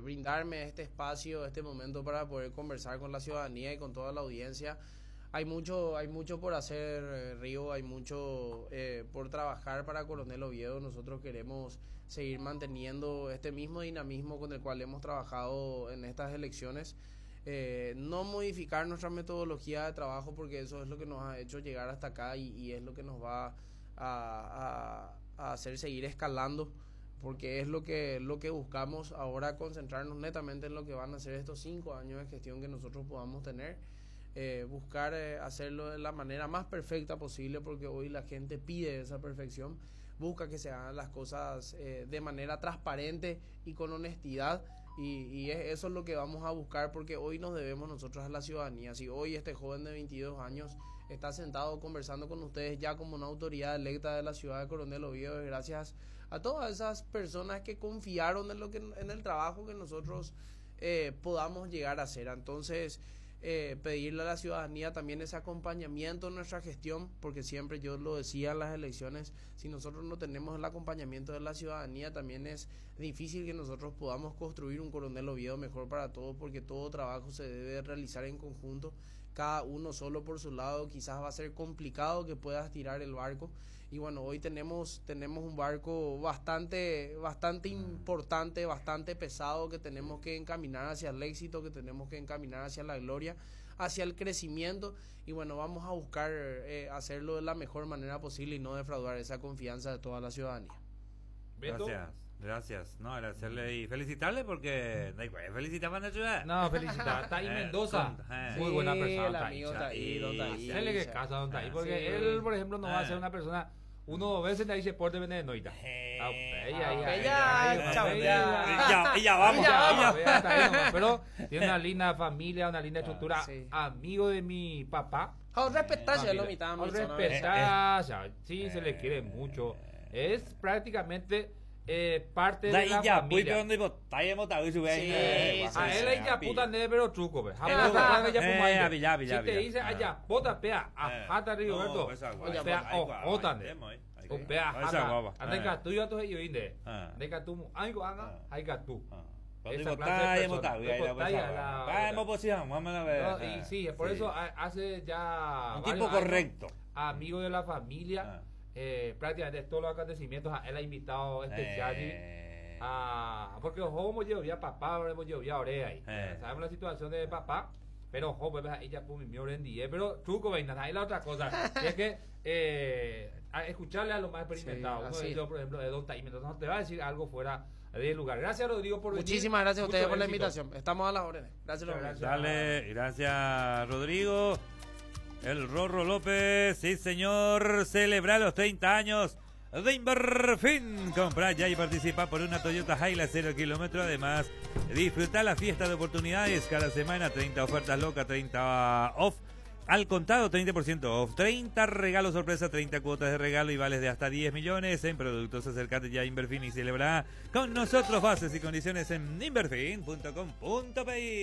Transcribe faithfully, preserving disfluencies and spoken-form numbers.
brindarme este espacio, este momento para poder conversar con la ciudadanía y con toda la audiencia. Hay mucho, hay mucho por hacer, eh, Río, hay mucho eh, por trabajar para Coronel Oviedo. Nosotros queremos seguir manteniendo este mismo dinamismo con el cual hemos trabajado en estas elecciones. Eh, no modificar nuestra metodología de trabajo, porque eso es lo que nos ha hecho llegar hasta acá y, y es lo que nos va a, a, a hacer seguir escalando, porque es lo que, lo que buscamos ahora, concentrarnos netamente en lo que van a ser estos cinco años de gestión que nosotros podamos tener. Eh, buscar eh, hacerlo de la manera más perfecta posible, porque hoy la gente pide esa perfección, busca que se hagan las cosas eh, de manera transparente y con honestidad, y, y es, eso es lo que vamos a buscar, porque hoy nos debemos nosotros a la ciudadanía. Si hoy este joven de veintidós años está sentado conversando con ustedes ya como una autoridad electa de la ciudad de Coronel Oviedo, es gracias a todas esas personas que confiaron en, lo que, en el trabajo que nosotros eh, podamos llegar a hacer. Entonces, Eh, pedirle a la ciudadanía también ese acompañamiento en nuestra gestión, porque siempre yo lo decía en las elecciones, si nosotros no tenemos el acompañamiento de la ciudadanía, también es difícil que nosotros podamos construir un Coronel Oviedo mejor para todos, porque todo trabajo se debe realizar en conjunto. Cada uno solo por su lado quizás va a ser complicado que puedas tirar el barco, y bueno, hoy tenemos tenemos un barco bastante bastante importante, bastante pesado, que tenemos que encaminar hacia el éxito, que tenemos que encaminar hacia la gloria, hacia el crecimiento, y bueno, vamos a buscar eh, hacerlo de la mejor manera posible y no defraudar esa confianza de toda la ciudadanía. Gracias, gracias. No, agradecerle y felicitarle, porque no hay que felicitar a la ciudad. No, felicitar. Está ahí Eh, Mendoza. eh. Muy buena Sí, persona. el Está amigo ahí. está ahí, don Taí. Hacerle que casa a don Taí, porque Sí. él, por ejemplo, no va a Eh. ser una persona. Uno veces le dice porte venenoita. Eh. Ah, bella, Ah, bella, bella, bella, chao, bella. Y ya, y ya vamos, Y ya ya, vamos. Bella, está ahí nomás, pero tiene una linda familia, una linda estructura. Sí. Amigo de mi papá. Al respetar, ya lo Familia. mitad, Al respetar, o sea, sí, se le quiere mucho. Es prácticamente eh, parte de Daí la ya, muy familia. donde botáis botado y sube. Sí, A él hay ya puta neve, pero truco, ve. Eh, Si avi, avi, te avi, dice avi. allá, bota pea, ajata Rigoberto. Pea, ojotan. O pea, ajata. Anda que tú y otros ellos inde. De que tú, algo haga, hay que tú. Cuando Esa digo, clase de está, hemos personas. estado, ya, ya, Botalla, pues, la- vamos, posición, vamos a ver. No, y sí, por eso ha- hace ya Un varios tipo años, correcto. amigo de la familia, Ah. eh, prácticamente todos los acontecimientos, a él ha invitado especial Eh. a, porque ojo, hemos llevado a papá, ahora hemos llevado a Orea ahí. Eh. Sabemos la situación de papá, pero ojo, pues ella pues mi orendí, pero truco vaina, ahí la otra cosa, y es que eh, a escucharle a los más experimentados, Sí, uno así. de ellos, por ejemplo, de Don Taí, entonces no te va a decir algo fuera de lugar. Gracias, Rodrigo, por venir. Muchísimas gracias a ustedes Mucho por la éxito. invitación. Estamos a las órdenes. Gracias, Muchas Lorenzo. gracias. Dale, gracias Rodrigo. El Rorro López, sí señor, celebra los treinta años de Inverfin. Compra ya y participa por una Toyota Hilux cero kilómetro. Además, disfruta la fiesta de oportunidades cada semana. treinta ofertas locas, treinta off. Al contado, treinta por ciento off, treinta regalos sorpresa, treinta cuotas de regalo y vales de hasta diez millones en productos. Acércate ya a Inverfin y celebra con nosotros. Bases y condiciones en inverfin punto com punto pe i.